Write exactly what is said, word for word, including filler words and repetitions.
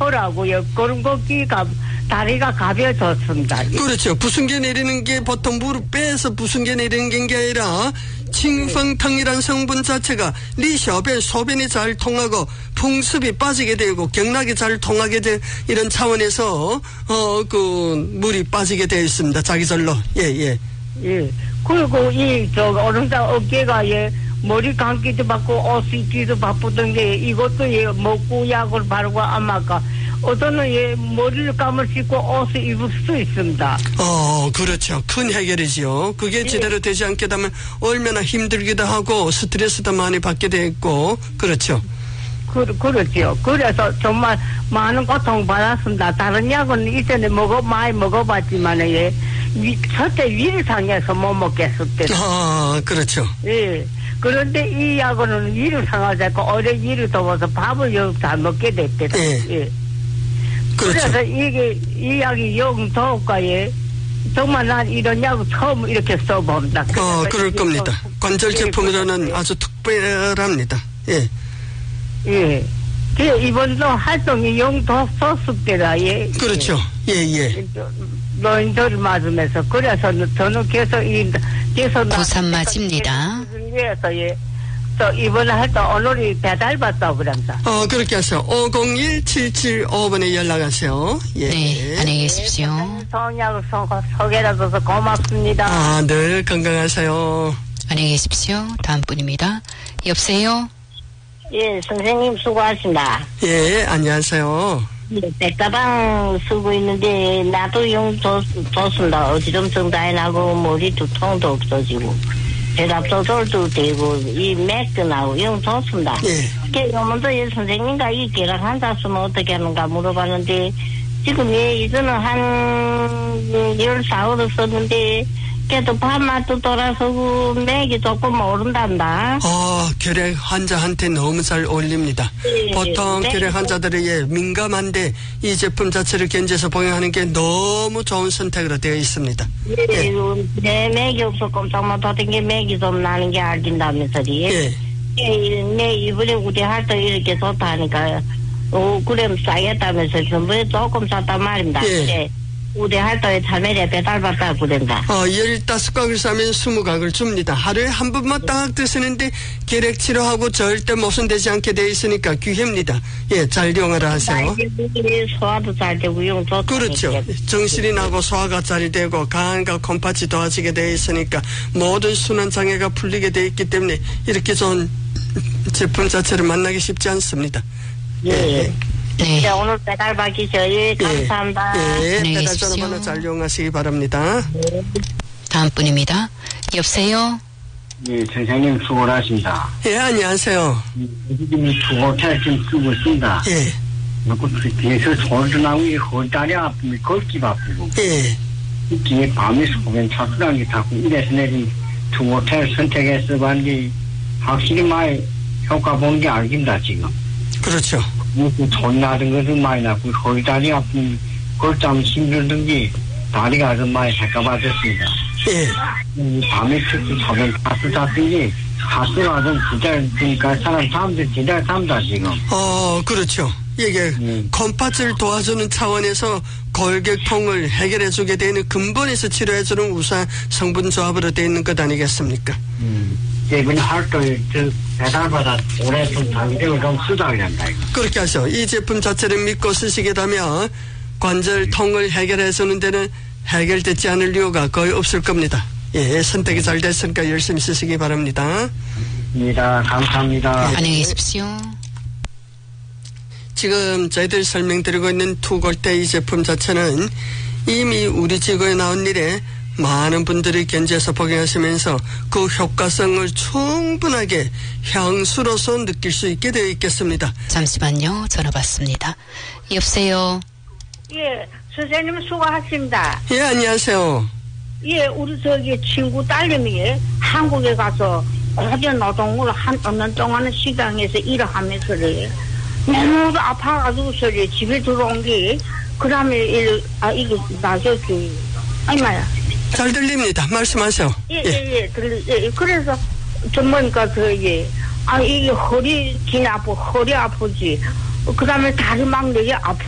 허라고요. 걸음걷기가 다리가 가벼워졌습니다. 그렇죠. 부순게 내리는 게 보통 무릎 빼서 부순게 내리는 게 아니라 칭펑탕이란 성분 자체가 리셔벨 소변이 잘 통하고 풍습이 빠지게 되고 경락이 잘 통하게 돼 이런 차원에서 어 그 물이 빠지게 되어 있습니다. 자기절로. 예, 예. 예. 그리고 이 저 어른자 어깨가 예 머리 감기도 받고 옷 입기도 바쁘던 게 이것도 예 먹고 약을 바르고 아마가 어떤 예 머리를 감을 씻고 옷을 입을 수 있습니다. 어, 그렇죠. 큰 해결이지요. 그게 예. 제대로 되지 않게 되면 얼마나 힘들기도 하고 스트레스도 많이 받게 되고 그렇죠. 그, 그렇죠. 그래서 정말 많은 고통 받았습니다. 다른 약은 이전에 먹어 많이 먹어봤지만 예 위, 절대 위를 상해서 못 먹겠을 때. 아, 그렇죠. 예. 그런데 이 약은 위를 상하지 않고 오래 위를 더워서 밥을 영 잘 먹게 됐대요. 예. 예. 그렇죠. 그래서 이게 이 약이 영 더울까 예. 정말 난 이런 약을 처음 이렇게 써봅니다. 어, 그럴 겁니다. 관절 제품으로는 예. 아주 특별합니다. 예. 예. 그 이번도 활동이 영 더 썼을 때라 예. 그렇죠. 예, 예. 노인들 맞으면서 그래서 저는 계속 이 계속 고삼 맞입니다. 위해서 예. 저 이번에 할 때 오늘이 배달 받다고 그럽니다. 어, 그렇게 하세요. 오공일 칠칠오 번에 연락하세요. 예. 네, 안녕히 계십시오. 성약을 소개해줘서 고맙습니다. 아, 늘 건강하세요. 안녕히 계십시오. 다음 분입니다. 여보세요? 예, 선생님 수고하십니다. 예, 안녕하세요. 백가방 쓰고 있는데 나도 용 좋, 좋습니다. 어지럼증 다 나고 머리 두통도 없어지고 배랍 조절도 되고 이 맥도 나고 용 좋습니다. 예. 그러면서 이 선생님과 이 계란 환자 쓰면 어떻게 하는가 물어봤는데 지금 예 이제는 한 열사흘을 썼는데 그래도 밥맛도 돌아서고 맥이 조금 오른단다. 어, 결핵 환자한테 너무 잘 어울립니다. 예, 보통 네. 결핵 환자들이 예, 민감한데 이 제품 자체를 견제해서 복용하는 게 너무 좋은 선택으로 되어 있습니다. 예, 예. 내 맥이 없어 꼼짝만 더된 게 맥이 좀 나는 게 알긴다면서 예. 예, 내 이번에 우리 할 때 이렇게 좋다 하니까 오 그램 싸겠다면서 전부에 조금 샀단 말입니다. 예. 예. 우리 할 때 참외에 배달받다 그런다. 어, 열다섯 각을 싸면 스무 각을 줍니다. 하루에 한 번만 딱 드시는데 결핵 치료하고 절대 모순되지 않게 되어 있으니까 귀합니다. 예, 잘 이용하라 하세요. 소화도 잘 되고 용 좋다. 그렇죠. 정신이 나고 소화가 잘 되고 간과 콩팥이 도와지게 되어 있으니까 모든 순환 장애가 풀리게 되어 있기 때문에 이렇게 좋은 제품 자체를 만나기 쉽지 않습니다. 예. 예. 네. 네, 오늘 배달 받기셔요. 예, 감사합니다. 예, 안녕히 배달 계십시오. 전화번호 잘 이용하시기 바랍니다. 다음 분입니다. 여보세요? 예, 선생님 수고하십니다. 예, 안녕하세요. 지금 투고타를 좀 쓰고 있습니다. 예, 그리고 뒤에서 소리도 나고 이 허다리 아프면 걷기도 아프고 예, 이 뒤에 밤에 소변 차수라는 게 자꾸 이래서 내린 투고타를 선택해서 봤는데 확실히 많이 효과 보는 게 알긴다 지금. 그렇죠. 그 존나던 것은 많이 나고 허리다리 아픈 걸자면 힘들던 게 다리가 좀 많이 헷갈아졌습니다. 예, 이 밤에 특히 소변 차수 잤던 게 가수가 좀 기다려 주니까 사람 사람들 기다려 산다 지금. 어, 그렇죠. 이게 음. 콩팥을 도와주는 차원에서 골격통을 해결해주게 되는 근본에서 치료해주는 우수한 성분 조합으로 되어 있는 것 아니겠습니까? 음. 이번에 할때 배달받아 오래 좀 장기적으로 좀 쓰자 그런다 이거. 그렇게 하죠. 이 제품 자체를 믿고 쓰시게 되면 관절통을 해결해주는 데는 해결되지 않을 이유가 거의 없을 겁니다. 예, 선택이 잘 됐으니까 열심히 쓰시기 바랍니다. 입니다. 감사합니다. 안녕히 계십시오. 지금 저희들이 설명드리고 있는 투골대 이 제품 자체는 이미 우리 지구에 나온 일에 많은 분들이 견제해서 복용하시면서 그 효과성을 충분하게 향수로서 느낄 수 있게 되어 있겠습니다. 잠시만요. 전화 받습니다. 여보세요? 예, 선생님 수고하십니다. 예, 안녕하세요. 예, 우리 저기 친구 딸내미 한국에 가서 어제 노동을 한 없는 동안은 시장에서 일을 하면서래 너무 아파가지고 소리 집에 들어온 게 그다음에 일, 아 이거 나저기 아니마야. 잘 들립니다. 말씀하세요. 예, 예, 예, 들리, 예, 그래서 전문가 저기 아 이게 허리 긴 아프 허리 아프지. 그다음에 다리 막 내게 아프.